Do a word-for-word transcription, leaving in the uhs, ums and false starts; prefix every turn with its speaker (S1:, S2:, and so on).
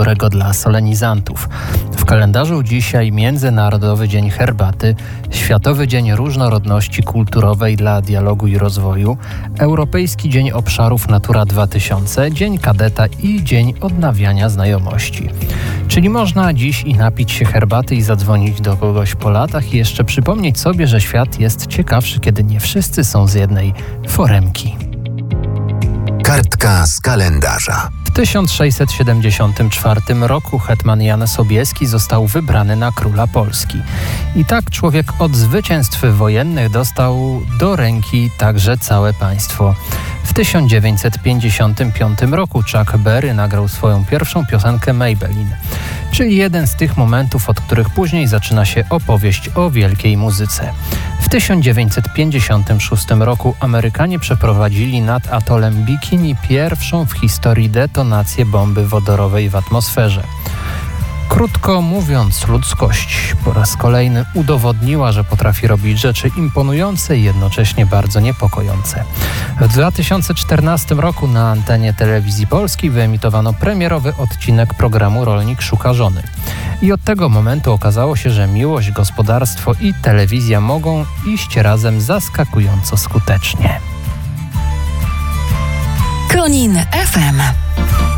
S1: dobrego dla solenizantów. W kalendarzu dzisiaj Międzynarodowy Dzień Herbaty, Światowy Dzień Różnorodności Kulturowej dla Dialogu i Rozwoju, Europejski Dzień Obszarów Natura dwa tysiące, Dzień Kadeta i Dzień Odnawiania Znajomości. Czyli można dziś i napić się herbaty i zadzwonić do kogoś po latach i jeszcze przypomnieć sobie, że świat jest ciekawszy, kiedy nie wszyscy są z jednej foremki.
S2: Kartka z kalendarza.
S1: W tysiąc sześćset siedemdziesiątym czwartym roku hetman Jan Sobieski został wybrany na króla Polski. I tak człowiek od zwycięstw wojennych dostał do ręki także całe państwo. W tysiąc dziewięćset pięćdziesiątym piątym roku Chuck Berry nagrał swoją pierwszą piosenkę Maybelline, czyli jeden z tych momentów, od których później zaczyna się opowieść o wielkiej muzyce. W tysiąc dziewięćset pięćdziesiątym szóstym roku Amerykanie przeprowadzili nad atolem Bikini pierwszą w historii detonację bomby wodorowej w atmosferze. Krótko mówiąc, ludzkość po raz kolejny udowodniła, że potrafi robić rzeczy imponujące i jednocześnie bardzo niepokojące. W dwa tysiące czternastym roku na antenie Telewizji Polskiej wyemitowano premierowy odcinek programu Rolnik szuka żony. I od tego momentu okazało się, że miłość, gospodarstwo i telewizja mogą iść razem zaskakująco skutecznie.
S3: Konin F M.